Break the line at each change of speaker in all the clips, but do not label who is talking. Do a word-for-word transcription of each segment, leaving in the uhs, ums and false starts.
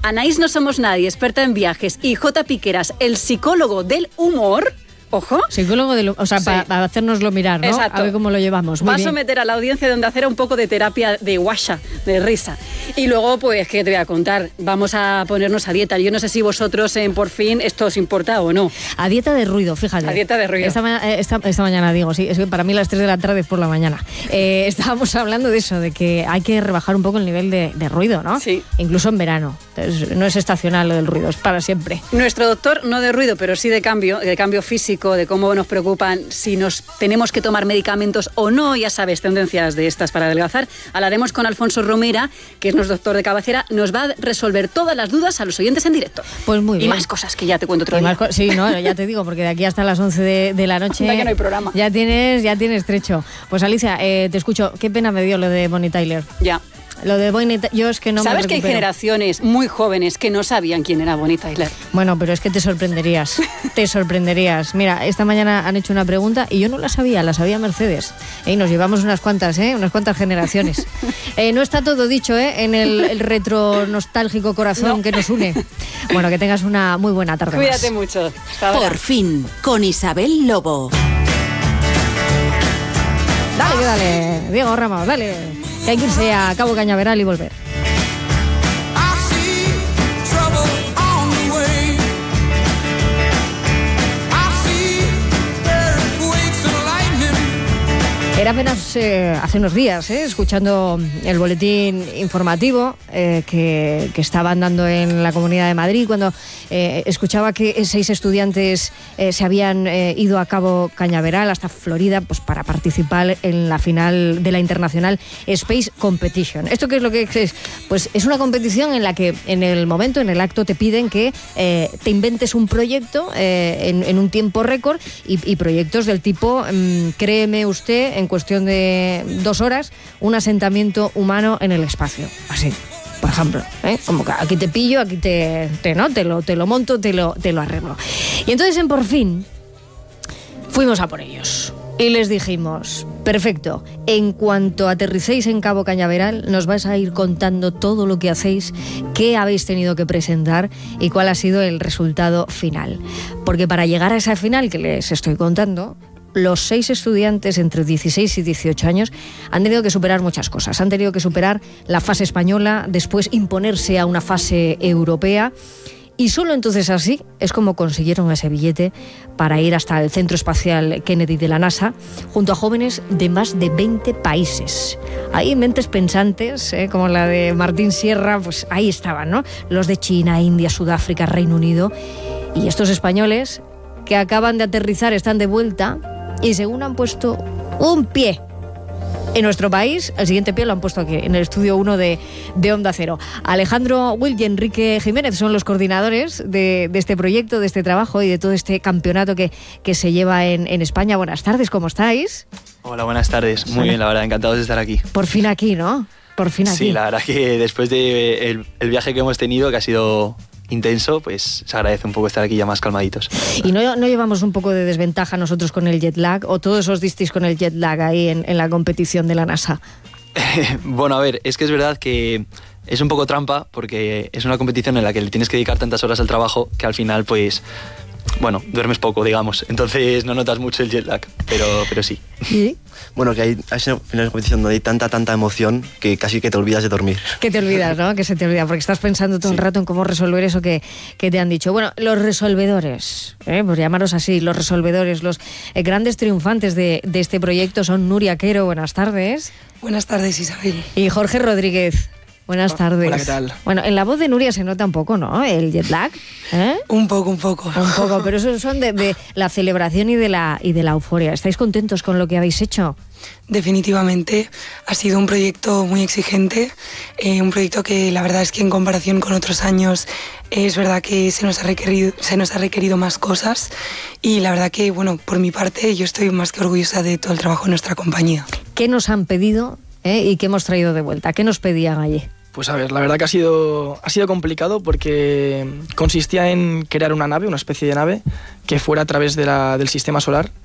Anaís No Somos Nadie, experta en viajes, y J. Piqueras, el psicólogo del humor. Ojo.
Psicólogo de lo, o sea, sí. para pa hacérnoslo mirar, ¿no?
Exacto.
A ver cómo lo llevamos. Muy
Va
bien.
a someter a la audiencia de Onda Cero un poco de terapia de guasha, de risa. Y luego, pues, ¿qué te voy a contar? Vamos a ponernos a dieta. Yo no sé si vosotros en Por Fin esto os importa o no.
A dieta de ruido, fíjate.
A dieta de ruido.
Esta, ma esta, esta mañana digo, sí, es que para mí las tres de la tarde es por la mañana. Eh, estábamos hablando de eso, de que hay que rebajar un poco el nivel de, de ruido, ¿no?
Sí.
Incluso en verano. Entonces, no es estacional lo del ruido, es para siempre.
Nuestro doctor, no de ruido, pero sí de cambio, de cambio físico, de cómo nos preocupan si nos tenemos que tomar medicamentos o no, ya sabes, tendencias de estas para adelgazar. Hablaremos con Alfonso Romera, que es nuestro doctor de cabecera, nos va a resolver todas las dudas a los oyentes en directo.
Pues muy bien.
Y más cosas que ya te cuento otro día.
Sí, no, ya te digo, porque de aquí hasta las once de, de la noche
ya que no hay programa.
Ya tienes, ya tienes trecho. Pues Alicia, eh, te escucho. Qué pena me dio lo de Bonnie Tyler.
Ya.
Lo de Bonnie Tyler, yo es que no me
¿Sabes que hay generaciones muy jóvenes que no sabían quién era Bonnie Tyler?
Bueno, pero es que te sorprenderías, te sorprenderías. Mira, esta mañana han hecho una pregunta y yo no la sabía, la sabía Mercedes. Y nos llevamos unas cuantas, ¿eh? Unas cuantas generaciones. Eh, no está todo dicho, ¿eh? En el, el retro nostálgico corazón no. que nos une. Bueno, que tengas una muy buena tarde.
Cuídate
más.
mucho.
Por Fin, con Isabel Lobo.
Dale, dale, Diego Ramos, dale. Que hay que irse a Cabo Cañaveral y volver. Era apenas eh, hace unos días, eh, escuchando el boletín informativo eh, que, que estaban dando en la Comunidad de Madrid, cuando eh, escuchaba que seis estudiantes eh, se habían eh, ido a Cabo Cañaveral, hasta Florida, pues para participar en la final de la Internacional Space Competition. ¿Esto qué es lo que es? Pues es una competición en la que en el momento, en el acto, te piden que eh, te inventes un proyecto eh, en, en un tiempo récord y, y proyectos del tipo, mmm, créeme usted, en cuestión de dos horas, un asentamiento humano en el espacio. Así, por ejemplo, ¿eh? Como que aquí te pillo, aquí te, te, ¿no? te, lo, te lo monto, te lo, te lo arreglo. Y entonces en Por Fin fuimos a por ellos y les dijimos, perfecto, en cuanto aterricéis en Cabo Cañaveral nos vais a ir contando todo lo que hacéis, qué habéis tenido que presentar y cuál ha sido el resultado final. Porque para llegar a esa final que les estoy contando, los seis estudiantes entre dieciséis y dieciocho años han tenido que superar muchas cosas. Han tenido que superar la fase española, después imponerse a una fase europea, y solo entonces así es como consiguieron ese billete para ir hasta el Centro Espacial Kennedy de la NASA, junto a jóvenes de más de veinte países. Hay mentes pensantes, ¿eh? Como la de Martín Sierra, pues ahí estaban, ¿no? Los de China, India, Sudáfrica, Reino Unido. Y estos españoles que acaban de aterrizar están de vuelta y según han puesto un pie en nuestro país, el siguiente pie lo han puesto aquí, en el estudio uno de, de Onda Cero. Alejandro Will y Enrique Jiménez son los coordinadores de, de este proyecto, de este trabajo y de todo este campeonato que, que se lleva en, en España. Buenas tardes, ¿cómo estáis?
Hola, buenas tardes. Muy Hola. bien, la verdad, encantados de estar aquí.
Por fin aquí, ¿no? Por fin aquí.
Sí, la verdad que después del de el, el viaje que hemos tenido, que ha sido intenso, pues se agradece un poco estar aquí ya más calmaditos.
¿Y no, no llevamos un poco de desventaja nosotros con el jet lag? ¿O todos os disteis con el jet lag ahí en, en la competición de la NASA?
Bueno, a ver, es que es verdad que es un poco trampa, porque es una competición en la que le tienes que dedicar tantas horas al trabajo que al final, pues, bueno, duermes poco, digamos. Entonces no notas mucho el jet lag, pero, pero sí.
¿Sí?
Bueno, que hay, hay final de competición donde hay tanta, tanta emoción que casi que te olvidas de dormir.
Que te olvidas, ¿no? Que se te olvida, porque estás pensando todo sí. el rato en cómo resolver eso que, que te han dicho. Bueno, los resolvedores, ¿eh? Por llamaros así, los resolvedores, los eh, grandes triunfantes de, de este proyecto son Nuria Quero, buenas tardes.
Buenas tardes, Isabel.
Y Jorge Rodríguez. Buenas tardes.
Hola, ¿qué tal?
Bueno, en la voz de Nuria se nota un poco, ¿no? El jet lag. ¿Eh?
Un poco, un poco.
Un poco, pero esos son de, de la celebración y de la, y de la euforia. ¿Estáis contentos con lo que habéis hecho?
Definitivamente. Ha sido un proyecto muy exigente, eh, un proyecto que la verdad es que en comparación con otros años es verdad que se nos ha requerido, se nos ha requerido más cosas y la verdad que, bueno, por mi parte yo estoy más que orgullosa de todo el trabajo de nuestra compañía.
¿Qué nos han pedido eh, y qué hemos traído de vuelta? ¿Qué nos pedían allí?
Pues a ver, la verdad que ha sido, ha sido complicado porque consistía en crear una nave, una especie de nave, que fuera a través de la, del sistema solar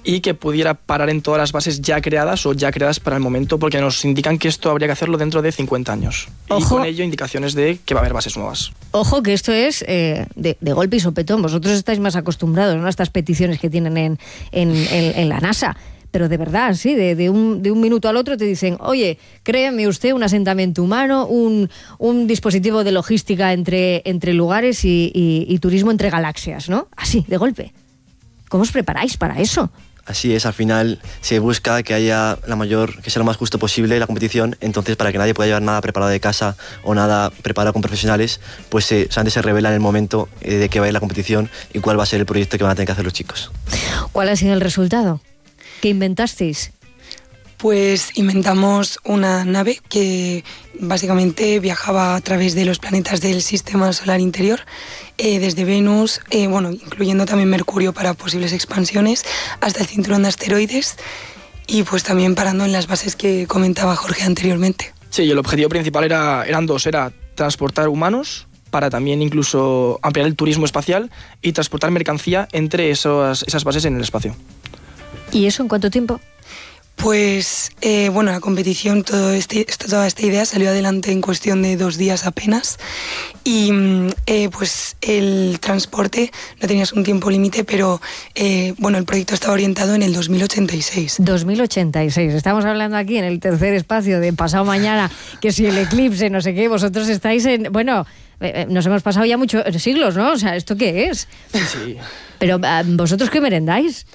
y que pudiera parar en todas las bases ya creadas o ya creadas para el momento, porque nos indican que esto habría que hacerlo dentro de cincuenta años.
Ojo.
Y con ello indicaciones de que va a haber bases nuevas.
Ojo que esto es eh, de, de golpe y sopetón. Vosotros estáis más acostumbrados, ¿no?, a estas peticiones que tienen en, en, en, en la NASA. Pero de verdad, sí, de, de, un, de un minuto al otro te dicen, oye, créeme usted un asentamiento humano, un, un dispositivo de logística entre, entre lugares y, y, y turismo entre galaxias, ¿no? Así, de golpe. ¿Cómo os preparáis para eso?
Así es, al final se busca que haya la mayor, que sea lo más justo posible la competición, entonces para que nadie pueda llevar nada preparado de casa o nada preparado con profesionales, pues se, solamente se revela en el momento eh, de qué va a ir la competición y cuál va a ser el proyecto que van a tener que hacer los chicos.
¿Cuál ha sido el resultado? ¿Qué inventasteis?
Pues inventamos una nave que básicamente viajaba a través de los planetas del sistema solar interior, eh, desde Venus, eh, bueno, incluyendo también Mercurio para posibles expansiones, hasta el cinturón de asteroides y pues también parando en las bases que comentaba Jorge anteriormente.
Sí, y el objetivo principal era, eran dos, era transportar humanos para también incluso ampliar el turismo espacial y transportar mercancía entre esos, esas bases en el espacio.
¿Y eso en cuánto tiempo?
Pues eh, bueno, la competición, todo este, toda esta idea salió adelante en cuestión de dos días apenas y eh, pues el transporte no tenías un tiempo límite, pero eh, bueno, el proyecto estaba orientado en el dos mil ochenta y seis.
dos mil ochenta y seis. Estamos hablando aquí en el tercer espacio de pasado mañana, que si el eclipse, no sé qué, vosotros estáis en... Bueno, eh, nos hemos pasado ya muchos siglos, ¿no? O sea, ¿esto qué es?
Sí.
Pero ¿vosotros qué merendáis?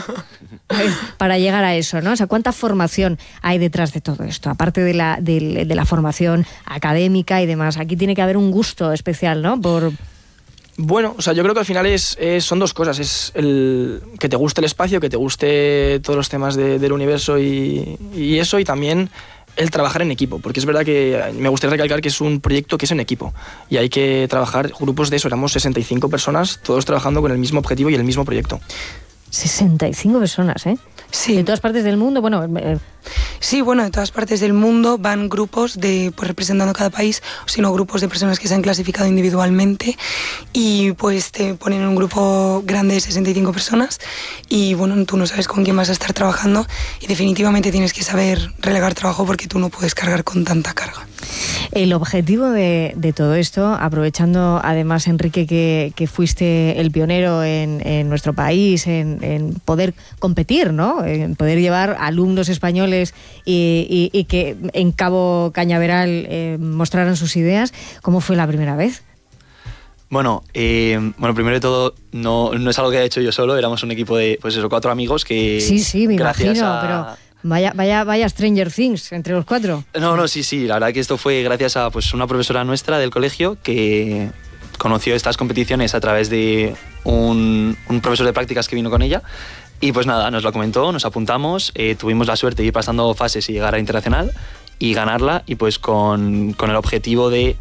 Para llegar a eso, ¿no? O sea, ¿cuánta formación hay detrás de todo esto? Aparte de la, de, de la formación académica y demás. Aquí tiene que haber un gusto especial, ¿no? Por...
Bueno, o sea, yo creo que al final es, es, son dos cosas. Es el que te guste el espacio, que te guste todos los temas de, del universo y, y eso, y también el trabajar en equipo, porque es verdad que me gustaría recalcar que es un proyecto que es en equipo y hay que trabajar grupos de eso, éramos sesenta y cinco personas, todos trabajando con el mismo objetivo y el mismo proyecto.
sesenta y cinco personas, ¿eh?
Sí.
De todas partes del mundo, bueno... Eh...
Sí, bueno, de todas partes del mundo van grupos de, pues representando cada país, sino grupos de personas que se han clasificado individualmente y pues te ponen en un grupo grande de sesenta y cinco personas y bueno, tú no sabes con quién vas a estar trabajando y definitivamente tienes que saber relegar trabajo porque tú no puedes cargar con tanta carga.
El objetivo de, de todo esto, aprovechando además, Enrique, que, que fuiste el pionero en, en nuestro país, en, en poder competir, ¿no? En poder llevar alumnos españoles y, y, y que en Cabo Cañaveral eh, mostraran sus ideas. ¿Cómo fue la primera vez?
Bueno, eh, bueno, primero de todo, no, no es algo que haya hecho yo solo, éramos un equipo de, pues eso, cuatro amigos que...
Sí, sí, me imagino,
a...
pero... Vaya, vaya, vaya Stranger Things entre los cuatro.
No, no, sí, sí. La verdad que esto fue gracias a pues, una profesora nuestra del colegio que conoció estas competiciones a través de un, un profesor de prácticas que vino con ella. Y pues nada, nos lo comentó, nos apuntamos, eh, tuvimos la suerte de ir pasando fases y llegar a internacional y ganarla. Y pues con, con el objetivo de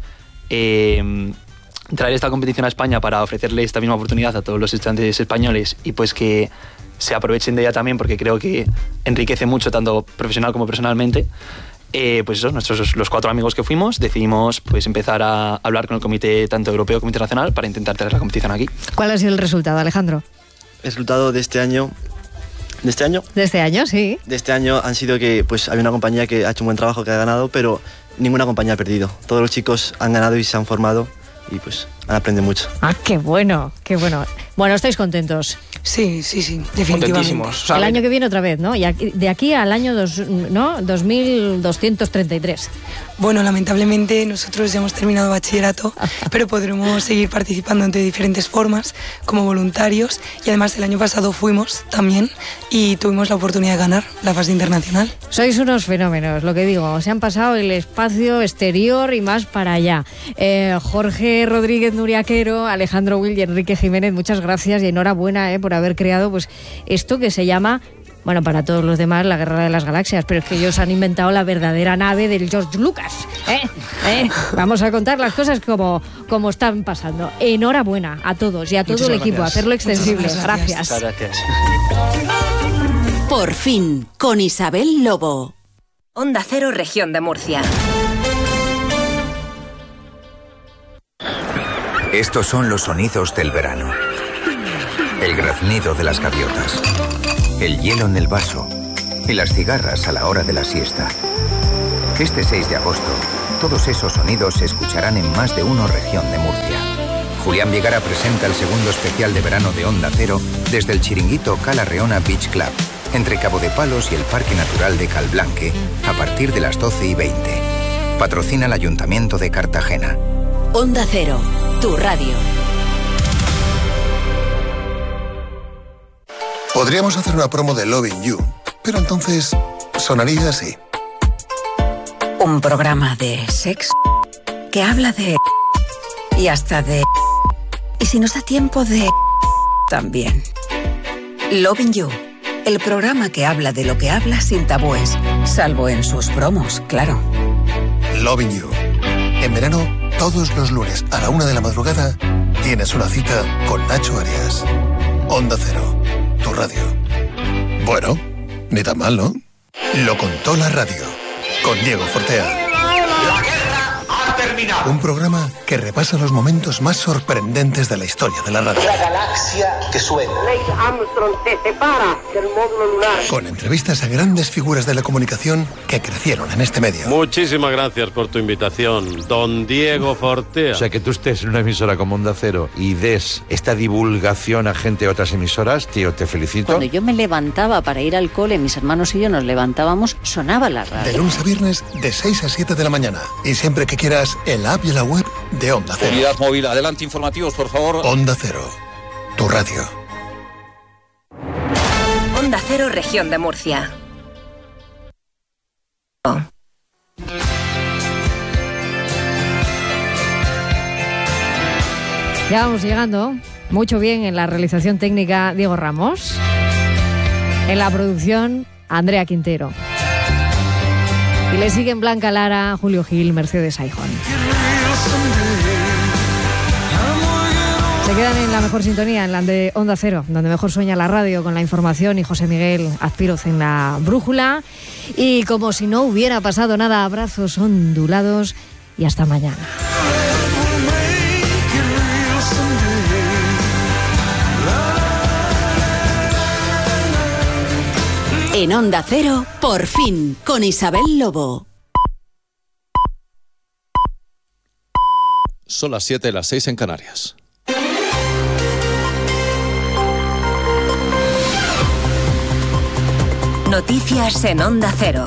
eh, traer esta competición a España para ofrecerle esta misma oportunidad a todos los estudiantes españoles y pues que se aprovechen de ella también porque creo que enriquece mucho tanto profesional como personalmente. Eh, pues eso, nuestros los cuatro amigos que fuimos decidimos pues empezar a hablar con el comité tanto europeo como internacional para intentar traer la competición aquí.
¿Cuál ha sido el resultado, Alejandro?
El resultado de este año, de este año,
de este año, sí.
De este año han sido que pues hay una compañía que ha hecho un buen trabajo, que ha ganado, pero ninguna compañía ha perdido. Todos los chicos han ganado y se han formado y pues han aprendido mucho.
Ah, qué bueno, qué bueno. Bueno, ¿estáis contentos?
Sí, sí, sí, definitivamente.
O sea,
el año que viene otra vez, ¿no? Y aquí, de aquí al año dos, ¿no? dos mil doscientos treinta y tres.
Bueno, lamentablemente nosotros ya hemos terminado bachillerato, pero podremos seguir participando de diferentes formas, como voluntarios, y además el año pasado fuimos también y tuvimos la oportunidad de ganar la fase internacional.
Sois unos fenómenos, lo que digo, se han pasado el espacio exterior y más para allá. Eh, Jorge Rodríguez Nuriaquero, Alejandro Will y Enrique Jiménez, muchas gracias y enhorabuena eh, por haber creado pues esto que se llama, bueno, para todos los demás, la Guerra de las Galaxias, pero es que ellos han inventado la verdadera nave del George Lucas. ¿eh? ¿Eh? Vamos a contar las cosas como, como están pasando. Enhorabuena a todos y a todo
Muchísimas
el equipo,
gracias.
hacerlo extensible.
Muchas
Gracias.
Muchas gracias.
Por fin, con Isabel Lobo.
Onda Cero, Región de Murcia.
Estos son los sonidos del verano. El graznido de las gaviotas. el hielo en el vaso y las cigarras a la hora de la siesta. Este seis de agosto, todos esos sonidos se escucharán en Más de Uno Región de Murcia. Julián Vigara presenta el segundo especial de verano de Onda Cero desde el chiringuito Cala Reona Beach Club, entre Cabo de Palos y el Parque Natural de Calblanque, a partir de las doce y veinte. Patrocina el Ayuntamiento de Cartagena.
Onda Cero, tu radio.
Podríamos hacer una promo de Loving You, pero entonces sonaría así.
Un programa de sexo que habla de... y hasta de... y si nos da tiempo de... también. Loving You, el programa que habla de lo que habla sin tabúes, salvo en sus promos, claro.
Loving You. En verano, todos los lunes a la una de la madrugada, tienes una cita con Nacho Arias. Onda Cero, tu radio. Bueno, ni tan mal, ¿no? Lo contó la radio, con Diego Fortea. Un programa que repasa los momentos más sorprendentes de la historia de la radio.
La galaxia que suena. Neil Armstrong se separa del módulo lunar.
Con entrevistas a grandes figuras de la comunicación que crecieron en este medio.
Muchísimas gracias por tu invitación, don Diego Fortea.
O sea, que tú estés en una emisora como Onda Cero y des esta divulgación a gente de otras emisoras, tío, te felicito.
Cuando yo me levantaba para ir al cole, mis hermanos y yo nos levantábamos, sonaba la radio.
De lunes a viernes, de seis a siete de la mañana. Y siempre que quieras, en la app y en la web de Onda Cero.
Unidad móvil, adelante, informativos, por favor.
Onda Cero, tu radio.
Onda Cero, Región de Murcia. Oh.
Ya vamos llegando. Mucho bien en la realización técnica Diego Ramos. En la producción Andrea Quintero. Y le siguen Blanca Lara, Julio Gil, Mercedes Aijón. Se quedan en la mejor sintonía, en la de Onda Cero, donde mejor sueña la radio, con la información, y José Miguel Azpiroz en la brújula. Y como si no hubiera pasado nada, abrazos ondulados y hasta mañana.
En Onda Cero, por fin, con Isabel Lobo.
Son las siete, las seis en Canarias.
Noticias en Onda Cero.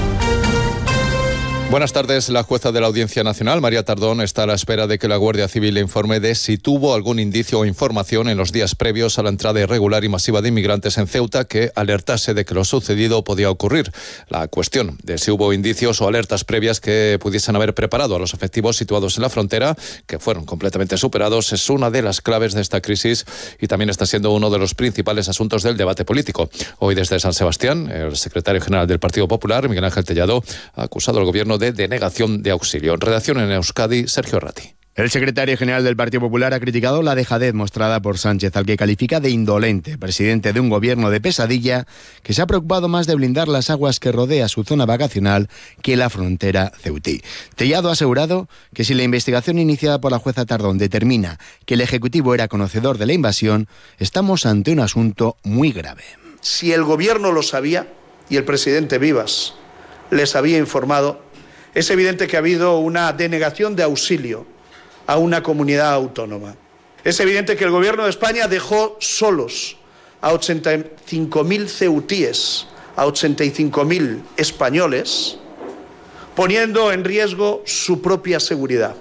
Buenas tardes. La jueza de la Audiencia Nacional, María Tardón, está a la espera de que la Guardia Civil le informe de si tuvo algún indicio o información en los días previos a la entrada irregular y masiva de inmigrantes en Ceuta que alertase de que lo sucedido podía ocurrir. La cuestión de si hubo indicios o alertas previas que pudiesen haber preparado a los efectivos situados en la frontera, que fueron completamente superados, es una de las claves de esta crisis y también está siendo uno de los principales asuntos del debate político. Hoy desde San Sebastián, el secretario general del Partido Popular, Miguel Ángel Tellado, ha acusado al gobierno de denegación de auxilio. En redacción en Euskadi, Sergio Ratti.
El secretario general del Partido Popular ha criticado la dejadez mostrada por Sánchez, al que califica de indolente, presidente de un gobierno de pesadilla que se ha preocupado más de blindar las aguas que rodea su zona vacacional que la frontera ceutí. Tellado ha asegurado que si la investigación iniciada por la jueza Tardón determina que el Ejecutivo era conocedor de la invasión, estamos ante un asunto muy grave.
Si el gobierno lo sabía y el presidente Vivas les había informado, es evidente que ha habido una denegación de auxilio a una comunidad autónoma. Es evidente que el Gobierno de España dejó solos a ochenta y cinco mil ceutíes, a ochenta y cinco mil españoles, poniendo en riesgo su propia seguridad.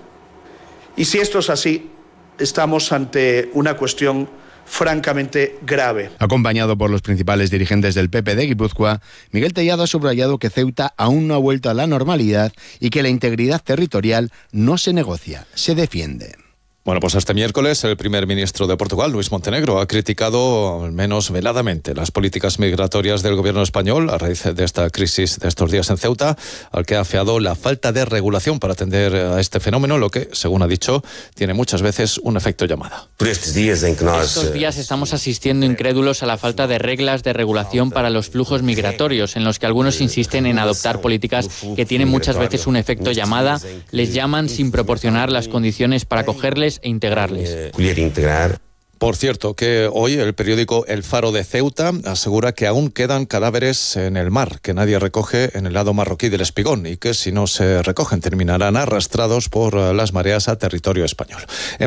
Y si esto es así, estamos ante una cuestión francamente grave.
Acompañado por los principales dirigentes del P P de Guipúzcoa, Miguel Tellado ha subrayado que Ceuta aún no ha vuelto a la normalidad y que la integridad territorial no se negocia, se defiende.
Bueno, pues este miércoles el primer ministro de Portugal, Luis Montenegro, ha criticado, al menos veladamente, las políticas migratorias del gobierno español a raíz de esta crisis de estos días en Ceuta, al que ha afeado la falta de regulación para atender a este fenómeno, lo que, según ha dicho, tiene muchas veces un efecto llamada.
Estos días estamos asistiendo incrédulos a la falta de reglas de regulación para los flujos migratorios, en los que algunos insisten en adoptar políticas que tienen muchas veces un efecto llamada, les llaman sin proporcionar las condiciones para acogerles e integrarles.
Por cierto, que hoy el periódico El Faro de Ceuta asegura que aún quedan cadáveres en el mar, que nadie recoge en el lado marroquí del Espigón y que si no se recogen terminarán arrastrados por las mareas a territorio español.